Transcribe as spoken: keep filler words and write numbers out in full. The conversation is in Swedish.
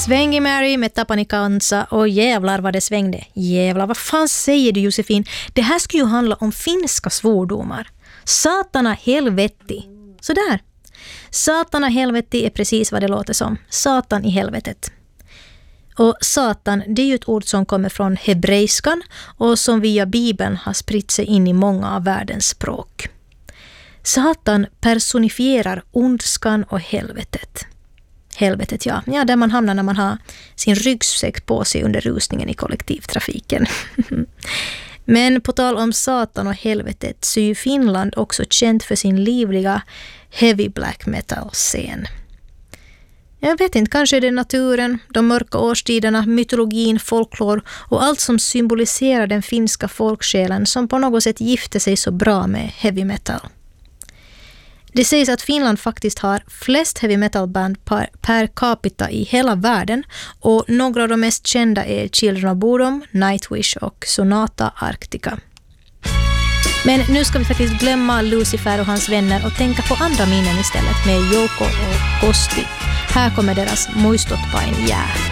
Svängi Mary med Tapani Kansa och jävlar vad det svängde. Jävlar, vad fan säger du Josefin? Det här ska ju handla om finska svordomar. Satana helvetti. Sådär. Satana helvetti är precis vad det låter som. Satan i helvetet. Och satan, det är ju ett ord som kommer från hebreiskan och som via Bibeln har spritt sig in i många av världens språk. Satan personifierar ondskan och helvetet. Helvetet, ja. Ja, där man hamnar när man har sin ryggsäck på sig under rusningen i kollektivtrafiken. Men på tal om satan och helvetet så är ju Finland också känt för sin livliga heavy black metal-scen. Jag vet inte, kanske är det naturen, de mörka årstiderna, mytologin, folklor och allt som symboliserar den finska folksjälen som på något sätt gifter sig så bra med heavy metal. Det sägs att Finland faktiskt har flest heavy metal-band per, per capita i hela världen och några av de mest kända är Children of Bodom, Nightwish och Sonata Arctica. Men nu ska vi faktiskt glömma Lucifer och hans vänner och tänka på andra minnen istället med Jouko och Kosti. Här kommer deras Muistot vain jää.